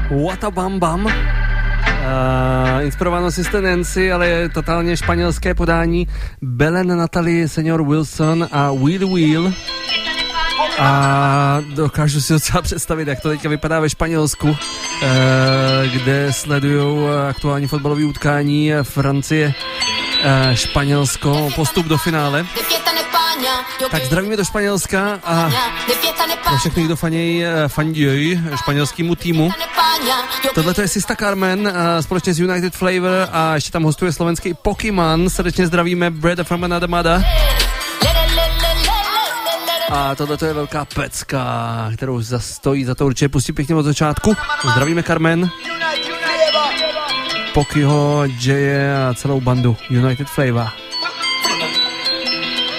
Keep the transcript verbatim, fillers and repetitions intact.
What a Bam Bam. Uh, inspirováno Sister Nancy, ale je totálně španělské podání. Belen Natalie, Senior Wilson a Wheel Wheel. A dokážu si docela představit, jak to teďka vypadá ve Španělsku, kde sledují aktuální fotbalové utkání Francie, Španělsko, postup do finále. Tak zdravíme do Španělska a pro všechny, kdo fanějí, fandějí španělskému týmu. Tohle to je Sista Carmen společně s United Flavor a ještě tam hostuje slovenský Pokémon. Srdečně zdravíme Brother from Another Mother. A tohle to je velká pecka, kterou zastojí za to určitě pustí pěkně od začátku. Zdravíme Carmen, Pokyho, Jaye a celou bandu United Flavor.